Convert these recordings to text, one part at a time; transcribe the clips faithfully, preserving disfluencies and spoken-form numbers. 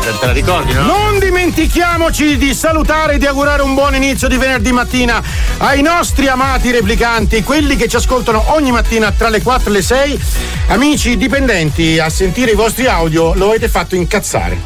te la ricordi, no? Non dimentichiamoci di salutare e di augurare un buon inizio di venerdì mattina ai nostri amati replicanti, quelli che ci ascoltano ogni mattina tra le quattro e le sei. Amici dipendenti, a sentire i vostri audio lo avete fatto incazzare.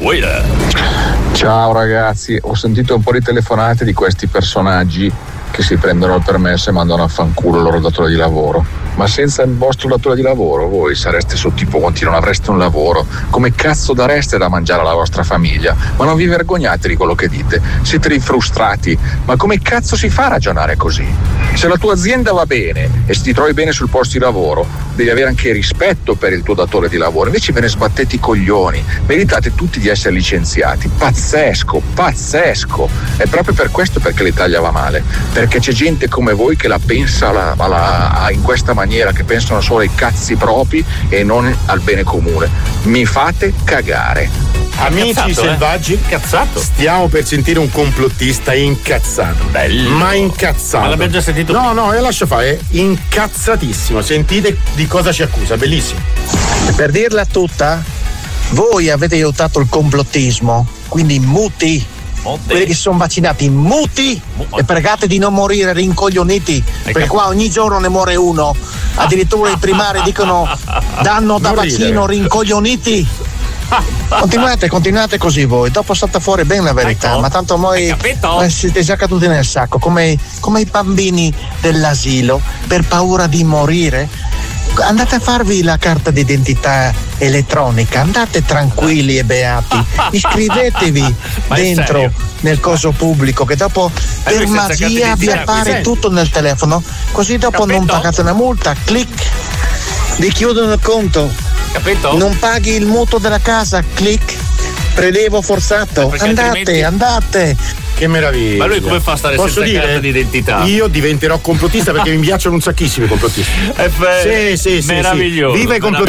Ciao ragazzi, ho sentito un po' di telefonate di questi personaggi che si prendono il permesso e mandano a fanculo il loro datore di lavoro. Ma senza il vostro datore di lavoro voi sareste sul tipo conti, non avreste un lavoro. Come cazzo dareste da mangiare alla vostra famiglia? Ma non vi vergognate di quello che dite? Siete dei frustrati. Ma come cazzo si fa a ragionare così? Se la tua azienda va bene e se ti trovi bene sul posto di lavoro, devi avere anche rispetto per il tuo datore di lavoro. Invece ve ne sbattete i coglioni. Meritate tutti di essere licenziati. Pazzesco, pazzesco. È proprio per questo perché l'Italia va male. Perché c'è gente come voi che la pensa alla, alla, in questa maniera, che pensano solo ai cazzi propri e non al bene comune. Mi fate cagare. Amici Incazzato, selvaggi, eh? Incazzato. Stiamo per sentire un complottista incazzato. Bello. Ma incazzato. Ma l'abbiamo già sentito? No, no, io lascio fare. È incazzatissimo. Sentite di cosa ci accusa. Bellissimo. Per dirla tutta, voi avete aiutato il complottismo, quindi muti. Monte. Quelli che si sono vaccinati muti e pregate di non morire rincoglioniti, perché qua ogni giorno ne muore uno, addirittura i primari dicono danno da Non vaccino ridere. rincoglioniti. Continuate, continuate così voi, dopo salta fuori bene la verità, Ecco. ma tanto voi Hai capito? eh, siete già caduti nel sacco, come, come i bambini dell'asilo, per paura di morire. Andate a farvi la carta d'identità elettronica, andate tranquilli e beati, iscrivetevi Ma è dentro serio? nel coso pubblico, che dopo Eh, per lui senza carta magia vi d'identità, appare senti. tutto nel telefono, così dopo non Capito? pagate una multa, clic, vi chiudono il conto, Capito? non paghi il mutuo della casa, clic, prelievo forzato, Perché andate, altrimenti- andate. Che meraviglia. Ma lui come fa a stare Posso senza dire? carta d'identità? Io diventerò complottista perché mi piacciono un sacchissimo i complottisti. È fe- Sì, sì, sì, sì. meraviglioso. Viva i complottisti.